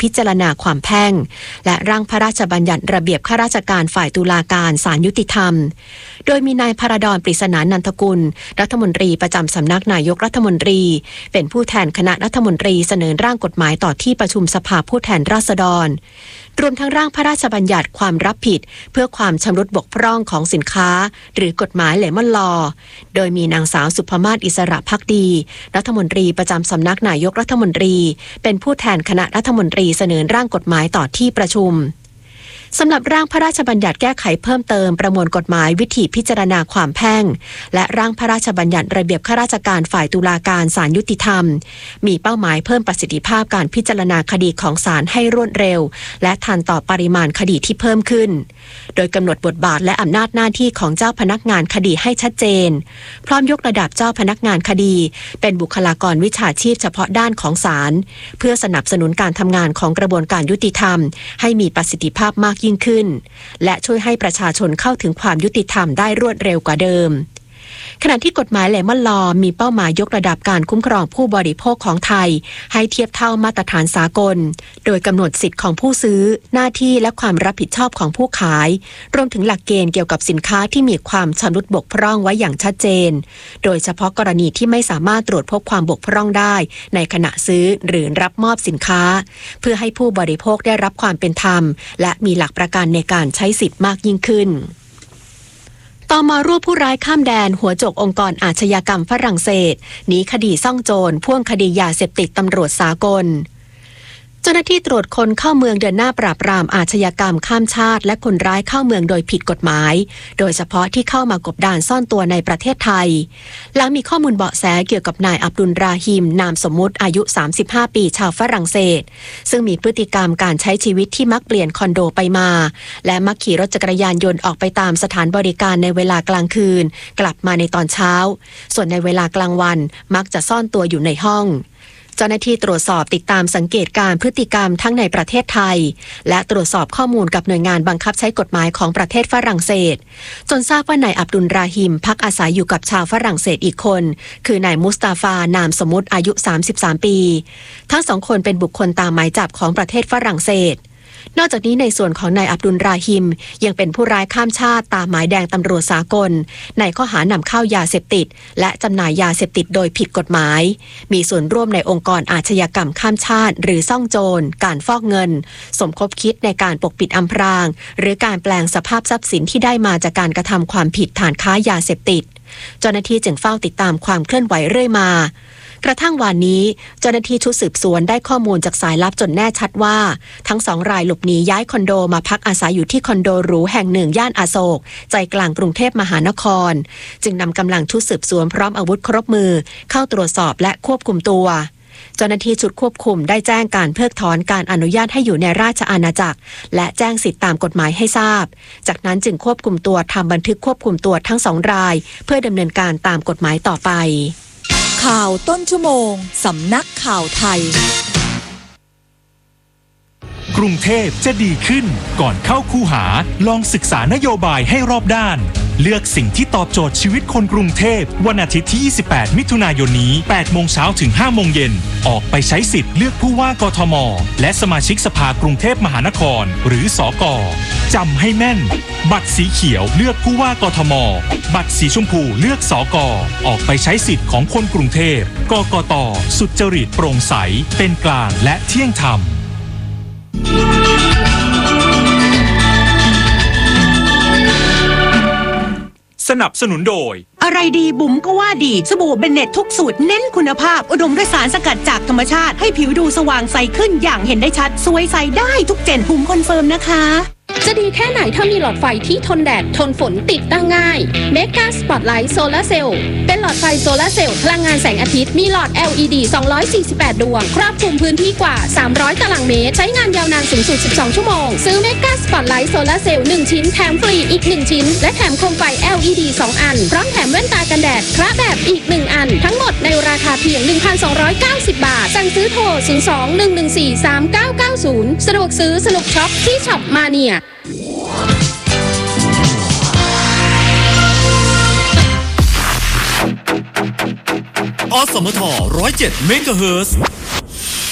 พิจารณาความแพ่งและร่างพระราชบัญญัติระเบียบข้าราชการฝ่ายตุลาการศาลยุติธรรมโดยมีนายพระดอน ปริศนานันทกุลรัฐมนตรีประจำสำนักนายกรัฐมนตรีเป็นผู้แทนคณะรัฐมนตรีเสนอร่างกฎหมายต่อที่ประชุมสภาผู้แทนราษฎรรวมทั้งร่างพระราชบัญญัติความรับผิดเพื่อความชำรุดบกพร่องของสินค้าหรือกฎหมายเลมอนลอโดยมีนางสาวสุภมาศอิสระภักดีรัฐมนตรีประจำสำนักนายกรัฐมนตรีเป็นผู้แทนคณะรัฐมนตรีเสนอร่างกฎหมายต่อที่ประชุมสำหรับร่างพระราชบัญญัติแก้ไขเพิ่มเติมประมวลกฎหมายวิธีพิจารณาความแพ่งและร่างพระราชบัญญัติระเบียบข้าราชการฝ่ายตุลาการศาลยุติธรรมมีเป้าหมายเพิ่มประสิทธิภาพการพิจารณาคดีของศาลให้รวดเร็วและทันต่อปริมาณคดีที่เพิ่มขึ้นโดยกำหนดบทบาทและอำนาจหน้าที่ของเจ้าพนักงานคดีให้ชัดเจนพร้อมยกระดับเจ้าพนักงานคดีเป็นบุคลากรวิชาชีพเฉพาะด้านของศาลเพื่อสนับสนุนการทำงานของกระบวนการยุติธรรมให้มีประสิทธิภาพมากยิ่งขึ้นและช่วยให้ประชาชนเข้าถึงความยุติธรรมได้รวดเร็วกว่าเดิมขณะที่กฎหมายเลมอนลอมีเป้าหมายยกระดับการคุ้มครองผู้บริโภคของไทยให้เทียบเท่ามาตรฐานสากลโดยกำหนดสิทธิ์ของผู้ซื้อหน้าที่และความรับผิดชอบของผู้ขายรวมถึงหลักเกณฑ์เกี่ยวกับสินค้าที่มีความชำรุดบกพร่องไว้อย่างชัดเจนโดยเฉพาะกรณีที่ไม่สามารถตรวจพบความบกพร่องได้ในขณะซื้อหรือรับมอบสินค้าเพื่อให้ผู้บริโภคได้รับความเป็นธรรมและมีหลักประกันในการใช้สิทธิ์มากยิ่งขึ้นตม.รวบผู้ร้ายข้ามแดนหัวโจกองค์กรอาชญากรรมฝรั่งเศสหนีคดีซ่องโจรพ่วงคดียาเสพติดตำรวจสากลเจ้าหน้าที่ตรวจคนเข้าเมืองเดินหน้าปราบปรามอาชญากรรมข้ามชาติและคนร้ายเข้าเมืองโดยผิดกฎหมายโดยเฉพาะที่เข้ามากบดานซ่อนตัวในประเทศไทยหลังมีข้อมูลเบาะแสเกี่ยวกับนายอับดุลราฮิมนามสมมุติอายุ35ปีชาวฝรั่งเศสซึ่งมีพฤติกรรมการใช้ชีวิตที่มักเปลี่ยนคอนโดไปมาและมักขี่รถจักรยานยนต์ออกไปตามสถานบริการในเวลากลางคืนกลับมาในตอนเช้าส่วนในเวลากลางวันมักจะซ่อนตัวอยู่ในห้องเจ้าหน้าที่ตรวจสอบติดตามสังเกตการพฤติกรรมทั้งในประเทศไทยและตรวจสอบข้อมูลกับหน่วยงานบังคับใช้กฎหมายของประเทศฝรั่งเศสจนทราบว่านายอับดุลราฮิมพักอาศัยอยู่กับชาวฝรั่งเศสอีกคนคือนายมุสตาฟานามสมมุติอายุ33ปีทั้งสองคนเป็นบุคคลตามหมายจับของประเทศฝรั่งเศสนอกจากนี้ในส่วนของนายอับดุลราฮิมยังเป็นผู้ร้ายข้ามชาติตามหมายแดงตำรวจสากลในข้อหานำเข้ายาเสพติดและจำหน่ายยาเสพติดโดยผิดกฎหมายมีส่วนร่วมในองค์กรอาชญากรรมข้ามชาติหรือซ่องโจรการฟอกเงินสมคบคิดในการปกปิดอำพรางหรือการแปลงสภาพทรัพย์สินที่ได้มาจากการกระทำความผิดฐานค้ายาเสพติดเจ้าหน้าที่จึงเฝ้าติดตามความเคลื่อนไหวเรื่อยมากระทั่งวันนี้เจ้าหน้าที่ชุดสืบสวนได้ข้อมูลจากสายลับจนแน่ชัดว่าทั้งสองรายหลบหนีย้ายคอนโดมาพักอาศัยอยู่ที่คอนโดหรูแห่งหนึ่งย่านอโศกใจกลางกรุงเทพมหานครจึงนำกำลังชุดสืบสวนพร้อมอาวุธครบมือเข้าตรวจสอบและควบคุมตัวเจ้าหน้าที่ชุดควบคุมได้แจ้งการเพิกถอนการอนุญาตให้อยู่ในราชอาณาจักรและแจ้งสิทธิตามกฎหมายให้ทราบจากนั้นจึงควบคุมตัวทำบันทึกควบคุมตัวทั้งสองรายเพื่อดำเนินการตามกฎหมายต่อไปข่าวต้นชั่วโมงสำนักข่าวไทยกรุงเทพจะดีขึ้นก่อนเข้าคูหาลองศึกษานโยบายให้รอบด้านเลือกสิ่งที่ตอบโจทย์ชีวิตคนกรุงเทพวันอาทิตย์ที่28มิถุนายนนี้ 8 โมงเช้าถึง 5 โมงเย็นออกไปใช้สิทธิ์เลือกผู้ว่ากทมและสมาชิกสภากรุงเทพมหานครหรือสก.จำให้แม่นบัตรสีเขียวเลือกผู้ว่ากทมบัตรสีชมพูเลือกสก.ออกไปใช้สิทธิ์ของคนกรุงเทพกกต.สุจริตโปร่งใสเป็นกลางและเที่ยงธรรมสนับสนุนโดยอะไรดีบุ๋มก็ว่าดีสบู่เบนเน็ตทุกสูตรเน้นคุณภาพอุดมด้วยสารสกัดจากธรรมชาติให้ผิวดูสว่างใสขึ้นอย่างเห็นได้ชัดสวยใสได้ทุกเจนบุ๋มคอนเฟิร์มนะคะจะดีแค่ไหนถ้ามีหลอดไฟที่ทนแดดทนฝนติดตั้งง่าย Mega Spotlight Solar Cell เป็นหลอดไฟโซลาร์เซลล์พลังงานแสงอาทิตย์มีหลอด LED 248 ดวงครอบคลุมพื้นที่กว่า300ตารางเมตรใช้งานยาวนานสูงสุด12ชั่วโมงซื้อ Mega Spotlight Solar Cell 1 ชิ้นแถมฟรีอีก1ชิ้นและแถมโคมไฟ LED 2 อันพร้อมแถมแว่นตากันแดดพระแบบอีก1อันทั้งหมดในราคาเพียง 1,290 บาทสั่งซื้อโทร 02-114-3990 สะดวกซื้อสนุกช็อปที่ช็อปมาเนียอสมท 107 เมกะเฮิรตซ์